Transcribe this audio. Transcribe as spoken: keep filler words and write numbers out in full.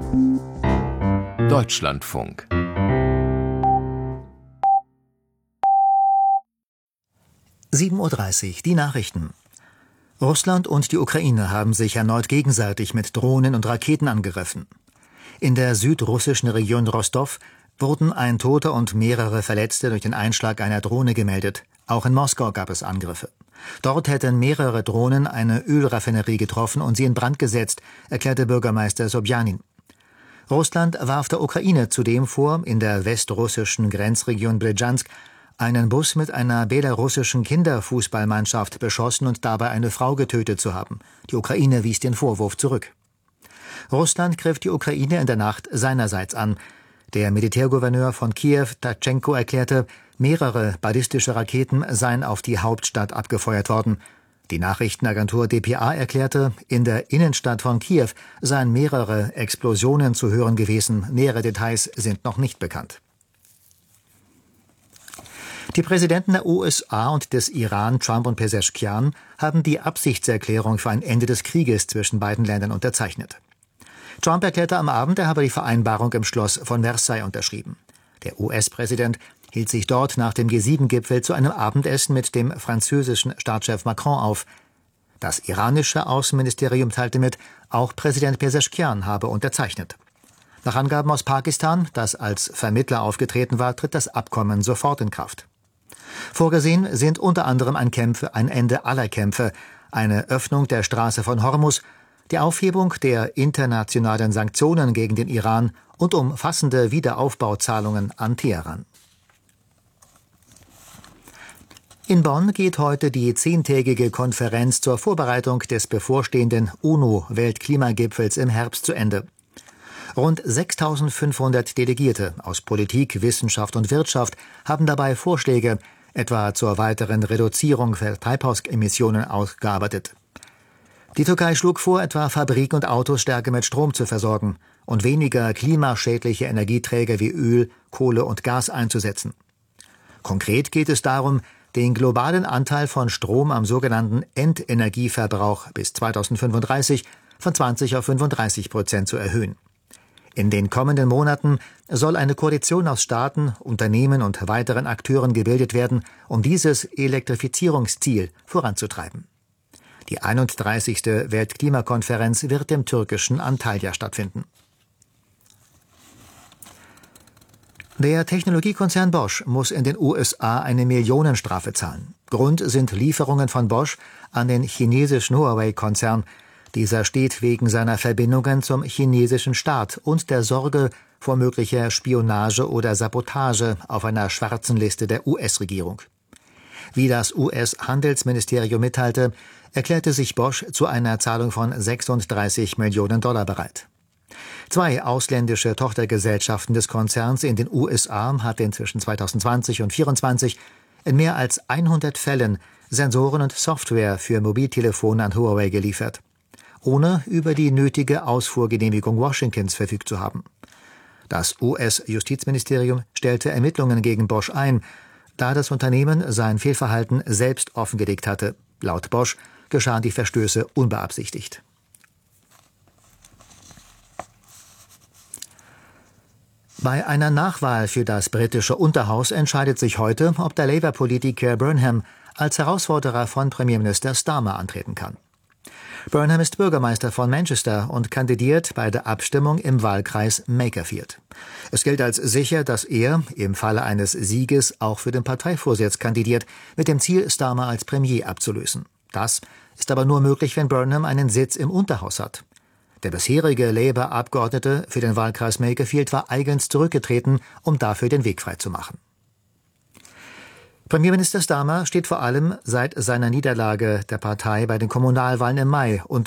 Deutschlandfunk. sieben Uhr dreißig, die Nachrichten. Russland und die Ukraine haben sich erneut gegenseitig mit Drohnen und Raketen angegriffen. In der südrussischen Region Rostow wurden ein Toter und mehrere Verletzte durch den Einschlag einer Drohne gemeldet. Auch in Moskau gab es Angriffe. Dort hätten mehrere Drohnen eine Ölraffinerie getroffen und sie in Brand gesetzt, erklärte Bürgermeister Sobjanin. Russland warf der Ukraine zudem vor, in der westrussischen Grenzregion Brjansk einen Bus mit einer belarussischen Kinderfußballmannschaft beschossen und dabei eine Frau getötet zu haben. Die Ukraine wies den Vorwurf zurück. Russland griff die Ukraine in der Nacht seinerseits an. Der Militärgouverneur von Kiew, Tatschenko, erklärte, mehrere ballistische Raketen seien auf die Hauptstadt abgefeuert worden. Die Nachrichtenagentur D P A erklärte, in der Innenstadt von Kiew seien mehrere Explosionen zu hören gewesen. Nähere Details sind noch nicht bekannt. Die Präsidenten der U S A und des Iran, Trump und Pezeshkian, haben die Absichtserklärung für ein Ende des Krieges zwischen beiden Ländern unterzeichnet. Trump erklärte am Abend, er habe die Vereinbarung im Schloss von Versailles unterschrieben. Der U S-Präsident hielt sich dort nach dem G sieben Gipfel zu einem Abendessen mit dem französischen Staatschef Macron auf. Das iranische Außenministerium teilte mit, auch Präsident Pezeshkian habe unterzeichnet. Nach Angaben aus Pakistan, das als Vermittler aufgetreten war, tritt das Abkommen sofort in Kraft. Vorgesehen sind unter anderem ein, Kämpfe, ein Ende aller Kämpfe, eine Öffnung der Straße von Hormuz, die Aufhebung der internationalen Sanktionen gegen den Iran und umfassende Wiederaufbauzahlungen an Teheran. In Bonn geht heute die zehntägige Konferenz zur Vorbereitung des bevorstehenden UNO-Weltklimagipfels im Herbst zu Ende. Rund sechstausendfünfhundert Delegierte aus Politik, Wissenschaft und Wirtschaft haben dabei Vorschläge, etwa zur weiteren Reduzierung der Treibhausemissionen, ausgearbeitet. Die Türkei schlug vor, etwa Fabriken und Autos stärker mit Strom zu versorgen und weniger klimaschädliche Energieträger wie Öl, Kohle und Gas einzusetzen. Konkret geht es darum, den globalen Anteil von Strom am sogenannten Endenergieverbrauch bis zweitausendfünfunddreißig von zwanzig auf fünfunddreißig Prozent zu erhöhen. In den kommenden Monaten soll eine Koalition aus Staaten, Unternehmen und weiteren Akteuren gebildet werden, um dieses Elektrifizierungsziel voranzutreiben. Die einunddreißigste Weltklimakonferenz wird im türkischen Antalya stattfinden. Der Technologiekonzern Bosch muss in den U S A eine Millionenstrafe zahlen. Grund sind Lieferungen von Bosch an den chinesischen Huawei-Konzern. Dieser steht wegen seiner Verbindungen zum chinesischen Staat und der Sorge vor möglicher Spionage oder Sabotage auf einer schwarzen Liste der U S-Regierung. Wie das U S-Handelsministerium mitteilte, erklärte sich Bosch zu einer Zahlung von sechsunddreißig Millionen Dollar bereit. Zwei ausländische Tochtergesellschaften des Konzerns in den U S A hatten zwischen zweitausendzwanzig und zweitausendvierundzwanzig in mehr als hundert Fällen Sensoren und Software für Mobiltelefone an Huawei geliefert, ohne über die nötige Ausfuhrgenehmigung Washingtons verfügt zu haben. Das U S-Justizministerium stellte Ermittlungen gegen Bosch ein, da das Unternehmen sein Fehlverhalten selbst offengelegt hatte. Laut Bosch geschahen die Verstöße unbeabsichtigt. Bei einer Nachwahl für das britische Unterhaus entscheidet sich heute, ob der Labour-Politiker Burnham als Herausforderer von Premierminister Starmer antreten kann. Burnham ist Bürgermeister von Manchester und kandidiert bei der Abstimmung im Wahlkreis Makerfield. Es gilt als sicher, dass er im Falle eines Sieges auch für den Parteivorsitz kandidiert, mit dem Ziel, Starmer als Premier abzulösen. Das ist aber nur möglich, wenn Burnham einen Sitz im Unterhaus hat. Der bisherige Labour-Abgeordnete für den Wahlkreis Makerfield war eigens zurückgetreten, um dafür den Weg freizumachen. Premierminister Starmer steht vor allem seit seiner Niederlage der Partei bei den Kommunalwahlen im Mai und